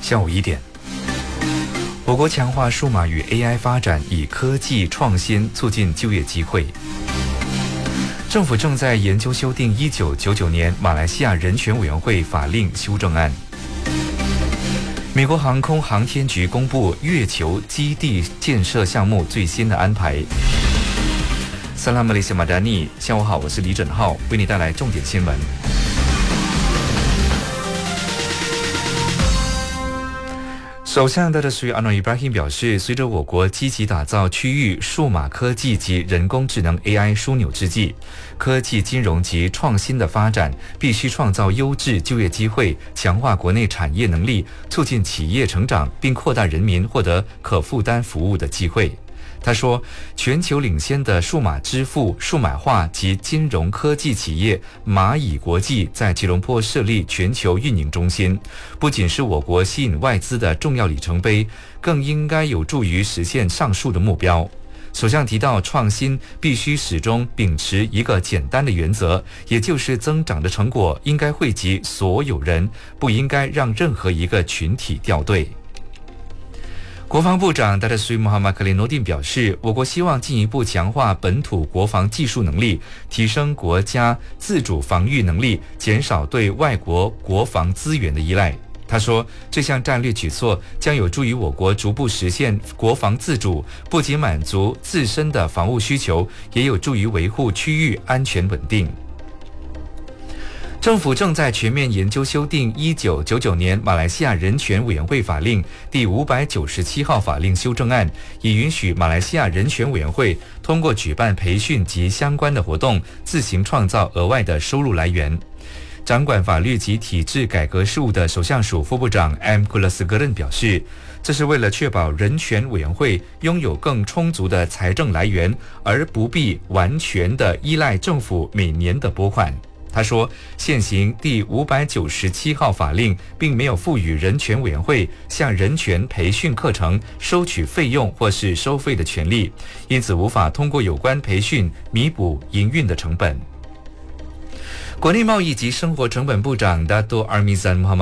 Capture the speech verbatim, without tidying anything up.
下午一点，我国强化数码与 A I 发展，以科技创新促进就业机会。政府正在研究修订一九九九年马来西亚人权委员会法令修正案。美国航空航天局公布月球基地建设项目最新的安排。萨拉马雷西马达尼，下午好，我是李准浩，为你带来重点新闻。首相达特苏安诺伊布拉欣表示，随着我国积极打造区域数码科技及人工智能 A I 枢纽之际，科技金融及创新的发展必须创造优质就业机会，强化国内产业能力，促进企业成长，并扩大人民获得可负担服务的机会。他说，全球领先的数码支付、数码化及金融科技企业蚂蚁国际在吉隆坡设立全球运营中心，不仅是我国吸引外资的重要里程碑，更应该有助于实现上述的目标。首相提到，创新必须始终秉持一个简单的原则，也就是增长的成果应该惠及所有人，不应该让任何一个群体掉队。国防部长达特苏穆罕默克林诺丁表示，我国希望进一步强化本土国防技术能力，提升国家自主防御能力，减少对外国国防资源的依赖。他说，这项战略举措将有助于我国逐步实现国防自主，不仅满足自身的防务需求，也有助于维护区域安全稳定。政府正在全面研究修订一九九九年马来西亚人权委员会法令第五百九十七号法令修正案，以允许马来西亚人权委员会通过举办培训及相关的活动，自行创造额外的收入来源。掌管法律及体制改革事务的首相署副部长 M. Kulasegeren 表示，这是为了确保人权委员会拥有更充足的财政来源，而不必完全的依赖政府每年的拨款。他说，现行第五百九十七号法令并没有赋予人权委员会向人权培训课程收取费用或是收费的权利，因此无法通过有关培训弥补营运的成本。国内贸易及生活成本部长达多阿米赞穆罕默